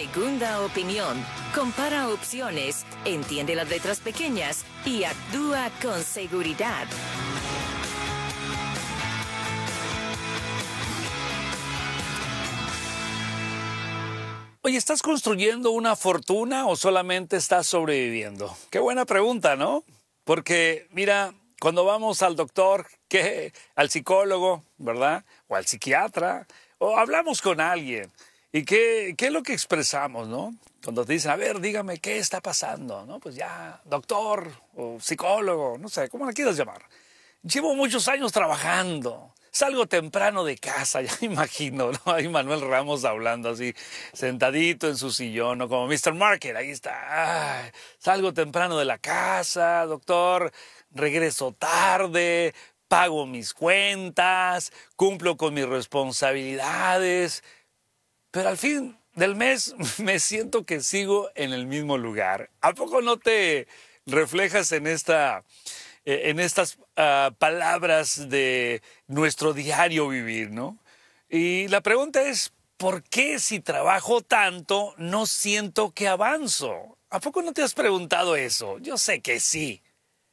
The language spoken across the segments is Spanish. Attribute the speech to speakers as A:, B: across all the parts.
A: segunda opinión. Compara opciones, entiende las letras pequeñas y actúa con seguridad.
B: Oye, ¿estás construyendo una fortuna o solamente estás sobreviviendo? Qué buena pregunta, ¿no? Porque, mira, cuando vamos al doctor, al psicólogo, ¿verdad? O al psiquiatra, o hablamos con alguien, ¿y qué es lo que expresamos, no? Cuando te dicen, a ver, dígame, ¿qué está pasando? ¿No? Pues ya, doctor o psicólogo, no sé, ¿cómo le quieras llamar? Llevo muchos años trabajando. Salgo temprano de casa, ya me imagino, ¿no? Ahí Manuel Ramos hablando así, sentadito en su sillón, ¿no? Como Mr. Market, ahí está. Ay, salgo temprano de la casa, doctor, regreso tarde, pago mis cuentas, cumplo con mis responsabilidades, pero al fin del mes me siento que sigo en el mismo lugar. ¿A poco no te reflejas en estas palabras de nuestro diario vivir, ¿no? Y la pregunta es, ¿por qué si trabajo tanto no siento que avanzo? ¿A poco no te has preguntado eso? Yo sé que sí.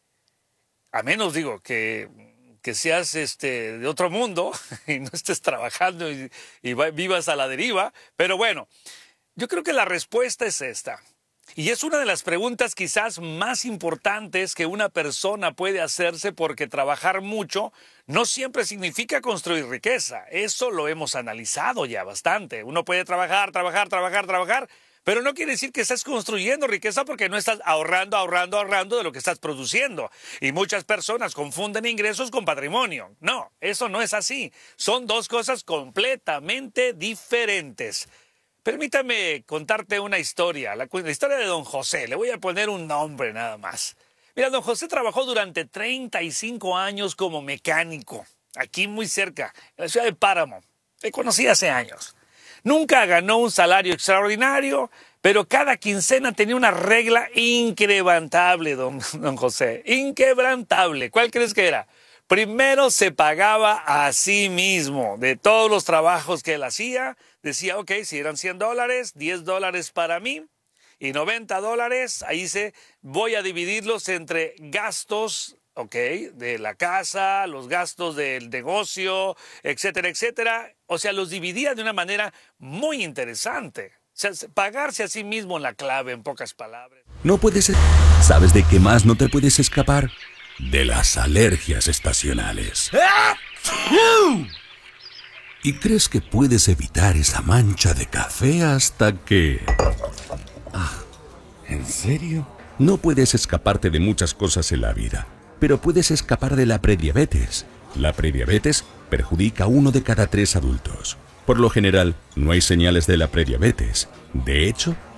B: A menos digo que seas de otro mundo y no estés trabajando y vivas a la deriva, pero bueno, yo creo que la respuesta es esta. Y es una de las preguntas quizás más importantes que una persona puede hacerse, porque trabajar mucho no siempre significa construir riqueza. Eso lo hemos analizado ya bastante. Uno puede trabajar, pero no quiere decir que estás construyendo riqueza, porque no estás ahorrando de lo que estás produciendo. Y muchas personas confunden ingresos con patrimonio. No, eso no es así. Son dos cosas completamente diferentes. Permítame contarte una historia, la historia de don José. Le voy a poner un nombre nada más. Mira, don José trabajó durante 35 años como mecánico, aquí muy cerca, en la ciudad de Páramo. Le conocí hace años. Nunca ganó un salario extraordinario, pero cada quincena tenía una regla inquebrantable, don José. Inquebrantable. ¿Cuál crees que era? Primero se pagaba a sí mismo de todos los trabajos que él hacía. Decía, ok, si eran $100, $10 para mí y $90, ahí voy a dividirlos entre gastos, ok, de la casa, los gastos del negocio, etcétera, etcétera. O sea, los dividía de una manera muy interesante. O sea, pagarse a sí mismo la clave, en pocas palabras.
C: No puedes... ¿Sabes de qué más no te puedes escapar? De las alergias estacionales. ¿Y crees que puedes evitar esa mancha de café hasta que... ¿En serio? No puedes escaparte de muchas cosas en la vida, pero puedes escapar de la prediabetes. La prediabetes perjudica a 1 de cada 3 adultos. Por lo general, no hay señales de la prediabetes. De hecho,